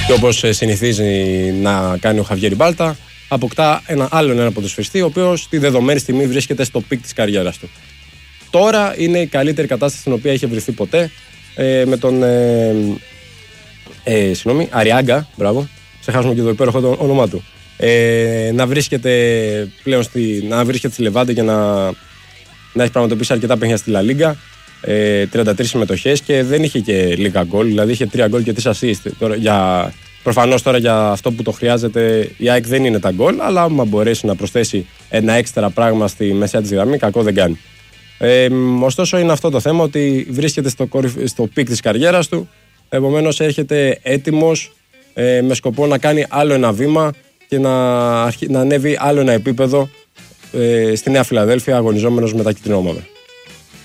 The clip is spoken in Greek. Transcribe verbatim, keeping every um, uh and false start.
Και όπως συνηθίζει να κάνει ο Χαβιέρ Μπάλτα, αποκτά ένα άλλον ένα ποδοσφαιριστή, ο οποίος τη δεδομένη στιγμή βρίσκεται στο πικ της καριέρας του. Τώρα είναι η καλύτερη κατάσταση στην οποία είχε βρεθεί ποτέ, ε, με τον ε, ε, συγγνώμη, Αριάγκα, μπράβο, ξεχάσουμε και το υπέροχο το όνομά του, ε, να βρίσκεται πλέον στη, να βρίσκεται στη Λεβάντε και να, να έχει πραγματοποιήσει αρκετά παιχνίδια στη Λα Λίγκα, ε, τριάντα τρεις συμμετοχές και δεν είχε και λίγα γκολ, δηλαδή είχε τρία γκολ και τρία assist. Τώρα, για, προφανώς τώρα για αυτό που το χρειάζεται η ΑΕΚ δεν είναι τα γκολ, αλλά άμα μπορέσει να προσθέσει ένα έξτρα πράγμα στη μεσαία της γραμμή, κακό δεν κάνει. Ε, ωστόσο είναι αυτό το θέμα, ότι βρίσκεται στο, στο πικ της καριέρας του, επομένως έρχεται έτοιμος ε, με σκοπό να κάνει άλλο ένα βήμα και να, να ανέβει άλλο ένα επίπεδο ε, στη Νέα Φιλαδέλφια, αγωνιζόμενος με τα κίτρινα ομάδα.